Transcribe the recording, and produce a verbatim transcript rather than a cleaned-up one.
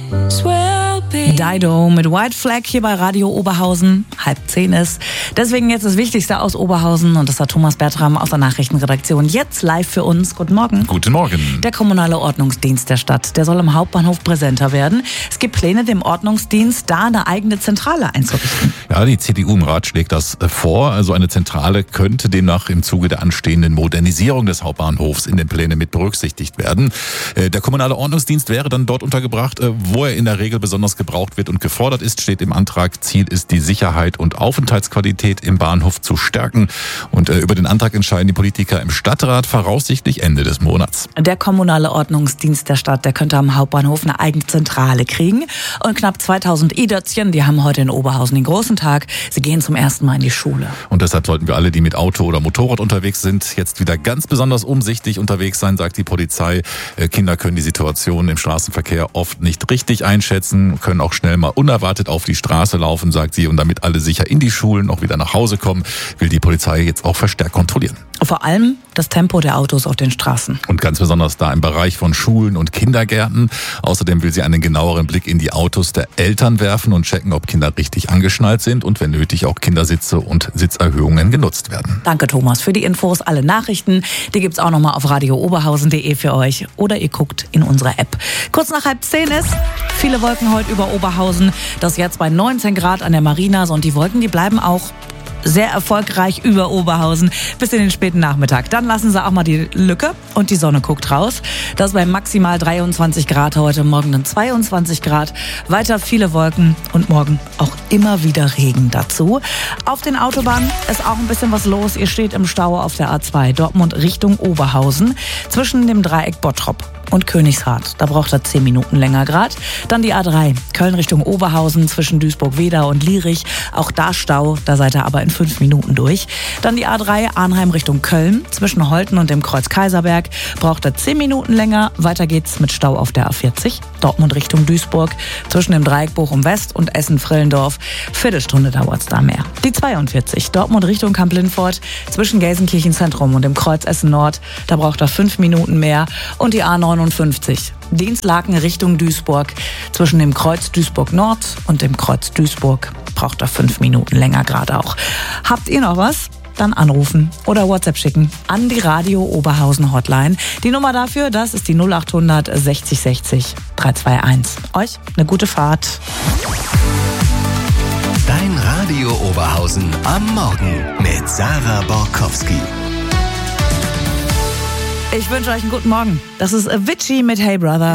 Dido mit White Flag hier bei Radio Oberhausen. Halb zehn ist. Deswegen jetzt das Wichtigste aus Oberhausen. Und das hat Thomas Bertram aus der Nachrichtenredaktion jetzt live für uns. Guten Morgen. Guten Morgen. Der kommunale Ordnungsdienst der Stadt, der soll am Hauptbahnhof präsenter werden. Es gibt Pläne, dem Ordnungsdienst da eine eigene Zentrale einzurichten. Ja, die C D U im Rat schlägt das vor. Also eine Zentrale könnte demnach im Zuge der anstehenden Modernisierung des Hauptbahnhofs in den Plänen mit berücksichtigt werden. Der kommunale Ordnungsdienst wäre dann dort untergebracht, wo er in der Regel besonders gebraucht wird und gefordert ist, steht im Antrag. Ziel ist, die Sicherheit und Aufenthaltsqualität im Bahnhof zu stärken. Und über den Antrag entscheiden die Politiker im Stadtrat voraussichtlich Ende des Monats. Der kommunale Ordnungsdienst der Stadt, der könnte am Hauptbahnhof eine eigene Zentrale kriegen. Und knapp zweitausend I-Dötzchen, die haben heute in Oberhausen den großen Tag. Sie gehen zum ersten Mal in die Schule. Und deshalb sollten wir alle, die mit Auto oder Motorrad unterwegs sind, jetzt wieder ganz besonders umsichtig unterwegs sein, sagt die Polizei. Kinder können die Situation im Straßenverkehr oft nicht richtig einschätzen, können auch schnell mal unerwartet auf die Straße laufen, sagt sie. Und damit alle sicher in die Schulen auch wieder nach Hause kommen, will die Polizei jetzt auch verstärkt kontrollieren. Vor allem das Tempo der Autos auf den Straßen. Und ganz besonders da im Bereich von Schulen und Kindergärten. Außerdem will sie einen genaueren Blick in die Autos der Eltern werfen und checken, ob Kinder richtig angeschnallt sind und wenn nötig auch Kindersitze und Sitzerhöhungen genutzt werden. Danke Thomas für die Infos. Alle Nachrichten, die gibt's auch nochmal auf radio oberhausen punkt de für euch oder ihr guckt in unserer App. Kurz nach halb zehn ist viele Wolken heute über Oberhausen. Das jetzt bei neunzehn Grad an der Marina. Und die Wolken, die bleiben auch sehr erfolgreich über Oberhausen bis in den späten Nachmittag. Dann lassen sie auch mal die Lücke und die Sonne guckt raus. Das bei maximal dreiundzwanzig Grad heute, morgen dann zweiundzwanzig Grad. Weiter viele Wolken und morgen auch immer wieder Regen dazu. Auf den Autobahnen ist auch ein bisschen was los. Ihr steht im Stau auf der A zwei Dortmund Richtung Oberhausen zwischen dem Dreieck Bottrop und Königshardt. Da braucht er zehn Minuten länger grad. Dann die A drei Köln Richtung Oberhausen zwischen Duisburg-Wedau und Lierich. Auch da Stau, da seid ihr aber in fünf Minuten durch. Dann die A drei Arnheim Richtung Köln zwischen Holten und dem Kreuz Kaiserberg. Braucht er zehn Minuten länger. Weiter geht's mit Stau auf der A vierzig Dortmund Richtung Duisburg zwischen dem Dreieck Bochum-West und Essen-Frillendorf. Viertelstunde dauert's da mehr. Die zweiundvierzig Dortmund Richtung Kamp-Lindfort zwischen Gelsenkirchen Zentrum und dem Kreuz Essen-Nord. Da braucht er fünf Minuten mehr. Und die A neunundfünfzig Dienstlaken Richtung Duisburg zwischen dem Kreuz Duisburg-Nord und dem Kreuz Duisburg braucht er fünf Minuten länger gerade auch. Habt ihr noch was? Dann anrufen oder WhatsApp schicken an die Radio Oberhausen Hotline. Die Nummer dafür, das ist die null acht hundert sechzig sechzig dreihunderteinundzwanzig. Euch eine gute Fahrt. Dein Radio Oberhausen am Morgen mit Sarah Borkowski. Ich wünsche euch einen guten Morgen. Das ist Avicii mit Hey Brother.